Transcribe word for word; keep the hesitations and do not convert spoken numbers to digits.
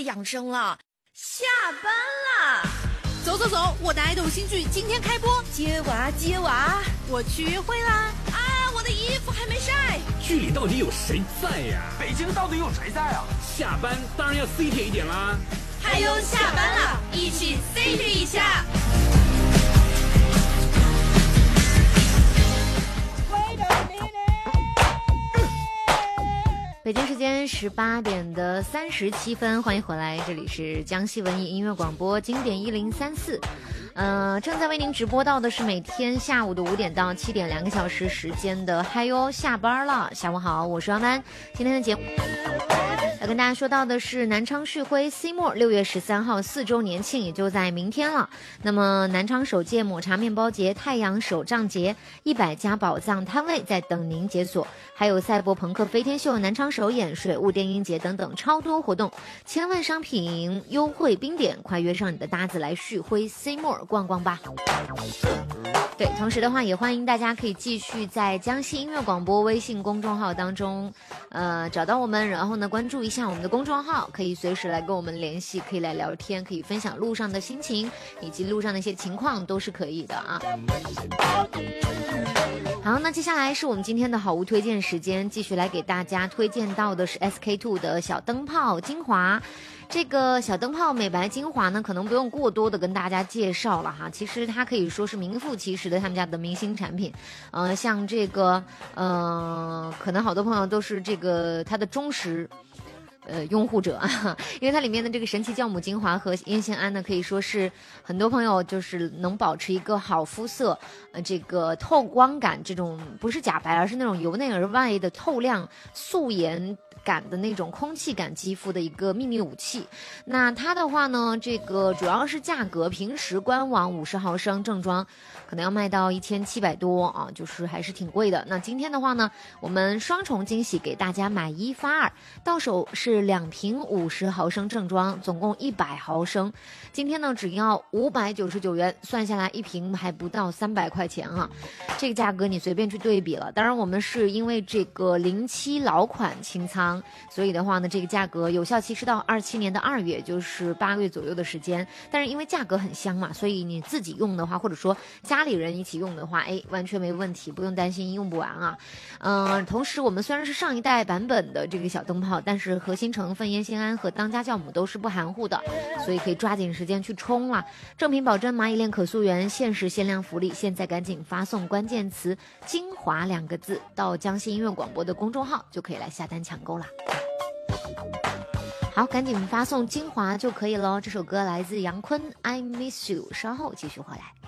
养生了。下班啦！ 走走走，我的爱豆新剧今天开播。 接娃接娃， 我去约会啦！ 啊，我的衣服还没晒。 剧里到底有谁在呀？ 北京到底有谁在啊？ 下班当然要 C 铁一点啦。 嗨哟，下班了，一起 C 铁一下。 北京时间十八点的三十七分，欢迎回来，这里是江西文艺音乐广播经典一零三四。呃，正在为您直播到的是每天下午的五点到七点两个小时时间的嗨哟下班了。下午好，我是阿曼。今天的节目要跟大家说到的是南昌旭辉 C 墨六月十三号四周年庆，也就在明天了。那么南昌首届抹茶面包节、太阳手账节，一百家宝藏摊位在等您解锁，还有赛博朋克飞天秀、南昌首演、水雾电音节等等超多活动，千万商品优惠冰点，快约上你的搭子来旭辉 C 墨逛逛吧。对，同时的话也欢迎大家可以继续在江西音乐广播微信公众号当中呃，找到我们，然后呢关注一下我们的公众号，可以随时来跟我们联系，可以来聊天，可以分享路上的心情以及路上的一些情况都是可以的啊。好，那接下来是我们今天的好物推荐时间，继续来给大家推荐到的是 S K two 的小灯泡精华。这个小灯泡美白精华呢，可能不用过多的跟大家介绍了哈，其实它可以说是名副其实的他们家的明星产品。呃，像这个呃，可能好多朋友都是这个它的忠实呃，拥护者，因为它里面的这个神奇酵母精华和烟酰胺呢，可以说是很多朋友就是能保持一个好肤色，呃，这个透光感，这种不是假白，而是那种由内而外的透亮素颜感的那种空气感肌肤的一个秘密武器。那它的话呢，这个主要是价格，平时官网五十毫升正装可能要卖到一千七百多啊，就是还是挺贵的。那今天的话呢，我们双重惊喜，给大家买一发二，到手是两瓶五十毫升正装，总共一百毫升。今天呢，只要五百九十九元，算下来一瓶还不到三百块钱啊，这个价格你随便去对比了。当然，我们是因为这个零七老款清仓，所以的话呢，这个价格有效期是到二七年的二月，就是八个月左右的时间。但是因为价格很香嘛，所以你自己用的话，或者说家里人一起用的话，哎，完全没问题，不用担心用不完啊。嗯、呃，同时我们虽然是上一代版本的这个小灯泡，但是核心成分烟酰胺和当家酵母都是不含糊的，所以可以抓紧时间去冲啦。正品保证蚂蚁链可溯源，限时限量福利，现在赶紧发送关键词精华两个字到江西音乐广播的公众号，就可以来下单抢购啦。好，赶紧发送精华就可以了。这首歌来自杨坤 I Miss You， 稍后继续回来。